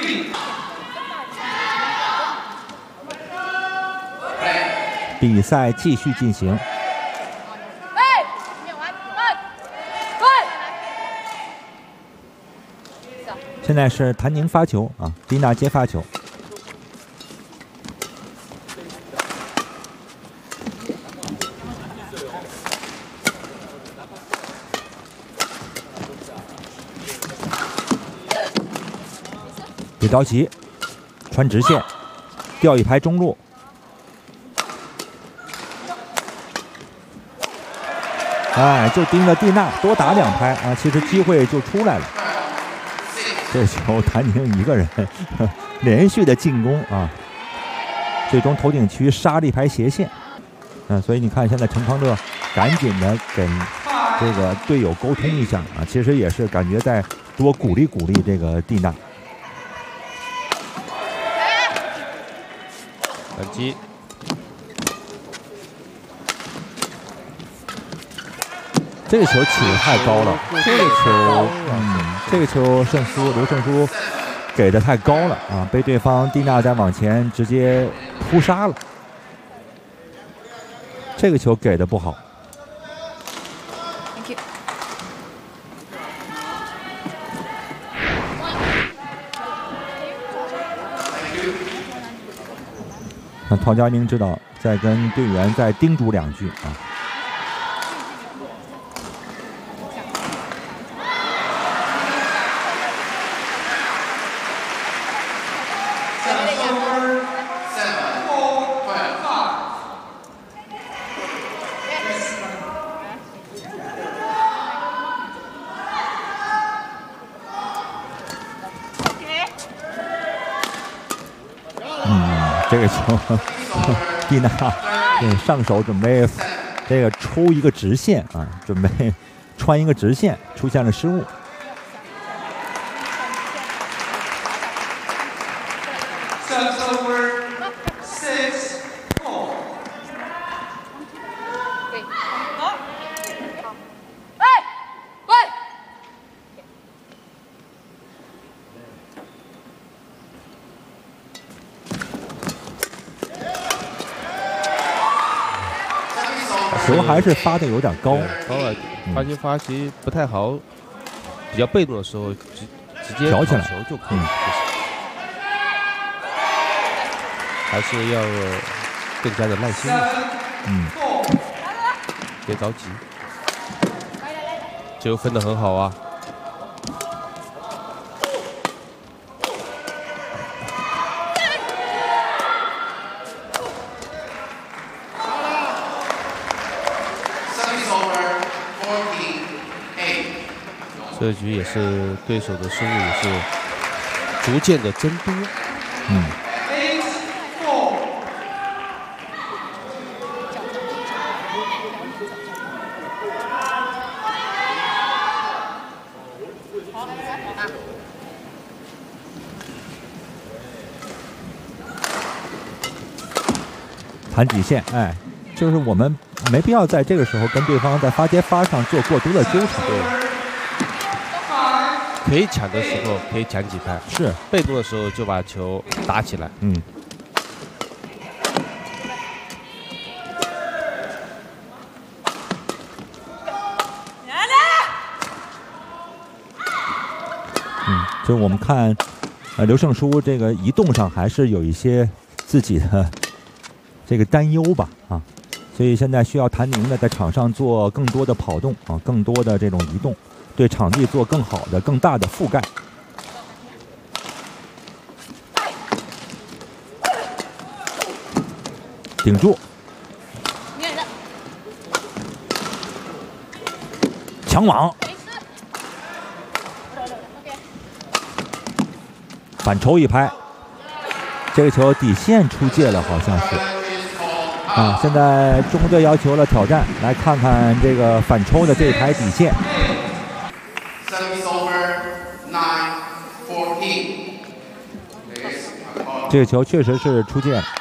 比赛继续进行。现在是谭宁发球啊，蒂娜接发球。别着急，传直线，吊一拍中路。哎，就盯着蒂娜多打2拍啊，其实机会就出来了。这球谭宁一个人连续的进攻啊，最终头顶区杀了一拍斜线。所以你看，现在陈康乐赶紧的跟这个队友沟通一下啊，其实也是感觉在多鼓励鼓励这个蒂娜。 反击， 这个球起得太高了，这个球刘胜书给的太高了啊，被对方蒂娜在往前直接扑杀了。这个球给的不好。那陶佳宁知道在跟队员再叮嘱2句啊。这个球，蒂娜上手准备这个抽一个直线啊，准备穿一个直线，出现了失误。球还是发的有点高， 发球不太好，比较被动的时候直接挑起来球就可以。还是要更加的耐心。别着急，球分得很好啊。这局也是对手的失误也是逐渐的增多。 弹底线，哎，就是我们没必要在这个时候跟对方在发接发上做过多的纠缠。 可以抢的时候可以抢几拍， 是被动的时候就把球打起来。 就是我们看，刘胜书这个移动上还是有一些自己的这个担忧吧，所以现在需要谭宁的在场上做更多的跑动啊，更多的这种移动，对场地做更好的、更大的覆盖。顶住，抢网，反抽一拍，这个球底线出界了，好像是。现在中国队要求了挑战，来看看这个反抽的这一拍底线。这个球确实是出界了。